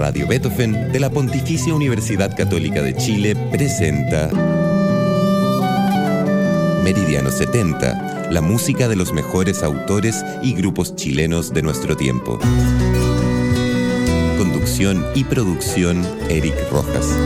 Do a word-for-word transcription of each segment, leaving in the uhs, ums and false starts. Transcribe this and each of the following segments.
Radio Beethoven de la Pontificia Universidad Católica de Chile presenta Meridiano setenta, la música de los mejores autores y grupos chilenos de nuestro tiempo. Conducción y producción, Eric Rojas.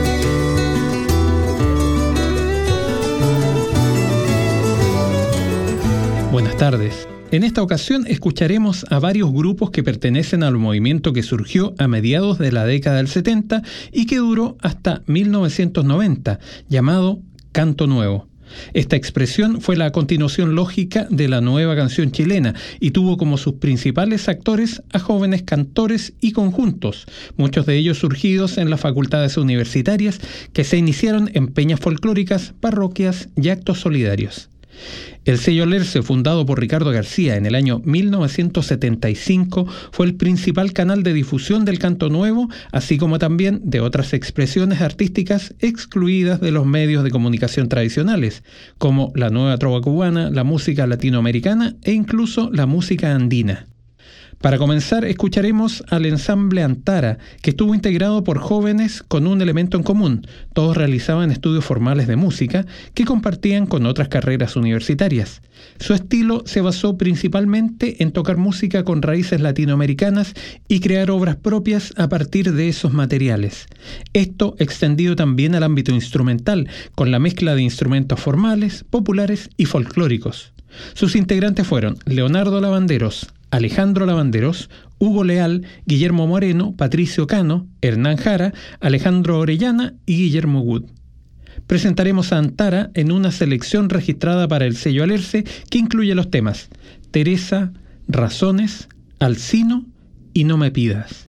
Buenas tardes. En esta ocasión escucharemos a varios grupos que pertenecen al movimiento que surgió a mediados de la década del setenta y que duró hasta mil novecientos noventa, llamado Canto Nuevo. Esta expresión fue la continuación lógica de la nueva canción chilena y tuvo como sus principales actores a jóvenes cantores y conjuntos, muchos de ellos surgidos en las facultades universitarias que se iniciaron en peñas folclóricas, parroquias y actos solidarios. El sello Lerce, fundado por Ricardo García en el año mil novecientos setenta y cinco, fue el principal canal de difusión del canto nuevo, así como también de otras expresiones artísticas excluidas de los medios de comunicación tradicionales, como la nueva trova cubana, la música latinoamericana e incluso la música andina. Para comenzar, escucharemos al ensamble Antara, que estuvo integrado por jóvenes con un elemento en común. Todos realizaban estudios formales de música que compartían con otras carreras universitarias. Su estilo se basó principalmente en tocar música con raíces latinoamericanas y crear obras propias a partir de esos materiales. Esto extendido también al ámbito instrumental, con la mezcla de instrumentos formales, populares y folclóricos. Sus integrantes fueron Leonardo Lavanderos, Alejandro Lavanderos, Hugo Leal, Guillermo Moreno, Patricio Cano, Hernán Jara, Alejandro Orellana y Guillermo Wood. Presentaremos a Antara en una selección registrada para el sello Alerce que incluye los temas Teresa, Razones, Alcino y No me pidas.